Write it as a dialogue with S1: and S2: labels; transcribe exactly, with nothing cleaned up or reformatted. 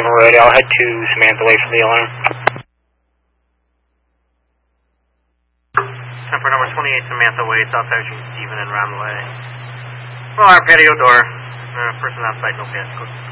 S1: seven ready. I'll head to Samantha Way for the alarm.
S2: ten for number twenty-eight Samantha Way, South Section Stephen and Ram Way. Well, our patio door. Uh, person outside, no gas.